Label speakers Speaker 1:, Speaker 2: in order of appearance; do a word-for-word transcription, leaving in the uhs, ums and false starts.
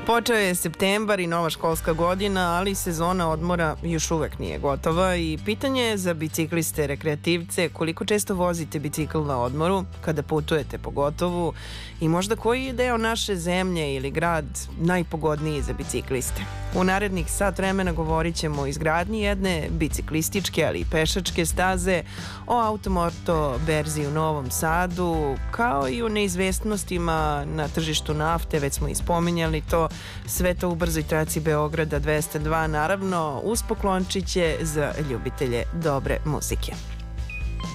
Speaker 1: Počeo je septembar i nova školska godina, ali sezona odmora još uvek nije gotova i pitanje je za bicikliste, rekreativce, koliko često vozite bicikl na odmoru, kada putujete pogotovo, i možda koji je deo naše zemlje ili grad najpogodniji za bicikliste. U narednih sat vremena govorit ćemo o izgradnji jedne biciklističke, ali i pešačke staze, o automoto berzi u Novom Sadu, kao i o neizvestnostima na tržištu nafte, već smo ispominjali to, sve to u brzoj traci Beograda dvesta dva, naravno uz poklončiće za ljubitelje dobre muzike.